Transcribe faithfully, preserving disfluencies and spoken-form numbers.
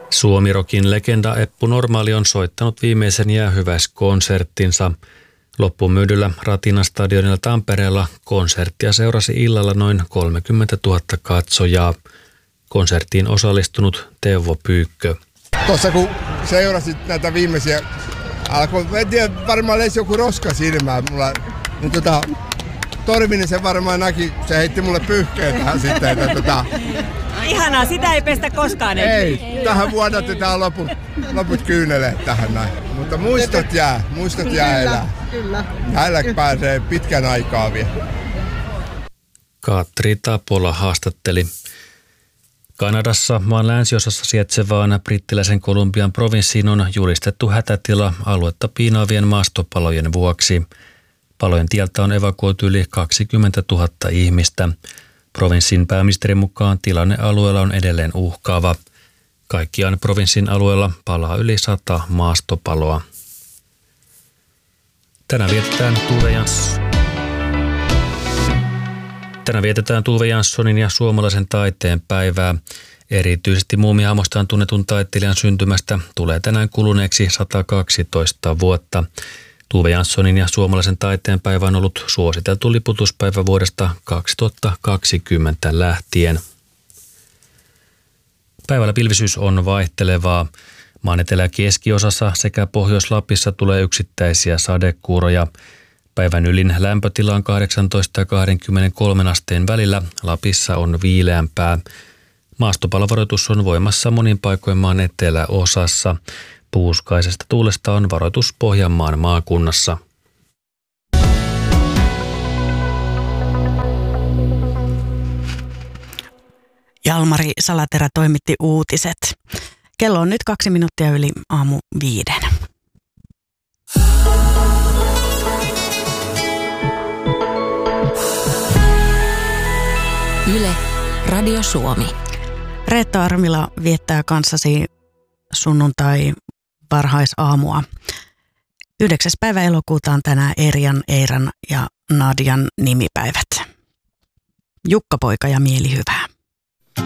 Suomirokin legenda Eppu Normaali on soittanut viimeisen jäähyväiskonserttinsa. Loppumyydyllä Ratinan stadionilla Tampereella konserttia seurasi illalla noin kolmekymmentätuhatta katsojaa. Konserttiin osallistunut Teuvo Pyykkö. Tuossa kun seurasit näitä viimeisiä, alkoi, en tiedä, varmaan leisi joku roska silmään mulla, niin tota, Torvinen se varmaan näki, se heitti mulle pyyhkeen tähän sitten, että tota... Ihanaa, sitä ei pestä koskaan. Ei, ei tähän vuodatetaan loput, loput kyyneleet tähän näin. Mutta muistot jää, muistot jää elää. Kyllä. Täällä pääsee pitkän aikaa vielä. Katri Tapola haastatteli. Kanadassa maan länsiosassa sijaitsevaan brittiläisen Kolumbian provinssiin on julistettu hätätila aluetta piinaavien maastopalojen vuoksi. Palojen tieltä on evakuoitu yli kaksikymmentätuhatta ihmistä. Provinssin pääministerin mukaan tilanne alueella on edelleen uhkaava. Kaikkiaan provinssin alueella palaa yli sata maastopaloa. Tänään vietetään Tove Jans... Tänään vietetään Tove Janssonin ja suomalaisen taiteen päivää. Erityisesti Muumihahmostaan tunnetun taiteilijan syntymästä tulee tänään kuluneeksi sata kaksitoista vuotta. Tove Janssonin ja suomalaisen taiteen päivä on ollut suositeltu liputuspäivä vuodesta kaksituhattakaksikymmentä lähtien. Päivällä pilvisyys on vaihtelevaa. Maan etelä- ja keskiosassa sekä Pohjois-Lapissa tulee yksittäisiä sadekuuroja. Päivän ylin lämpötila on kahdeksantoista ja kaksikymmentäkolme asteen välillä. Lapissa on viileämpää. Maastopalovaroitus on voimassa monin paikoin maan eteläosassa. Puuskaisesta tuulesta on varoitus Pohjanmaan maakunnassa. Jalmari Salaterä toimitti uutiset. Kello on nyt kaksi minuuttia yli aamu viiden. Yle, Radio Suomi. Reetta Armila viettää kanssasi sunnuntai varhaisaamua. Yhdeksäs päivä elokuuta on tänään Erjan, Eiran ja Nadian nimipäivät. Jukka-poika ja mielihyvää.